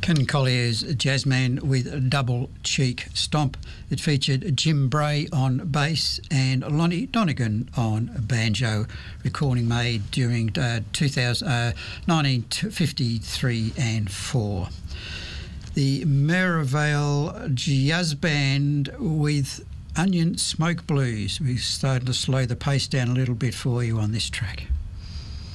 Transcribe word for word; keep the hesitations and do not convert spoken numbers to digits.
Ken Collier's Jazzman with Double Cheek Stomp. It featured Jim Bray on bass and Lonnie Donegan on banjo, recording made during uh, two thousand, uh, nineteen fifty-three and four. The Merivale Jazz Band with Onion Smoke Blues. We're starting to slow the pace down a little bit for you on this track.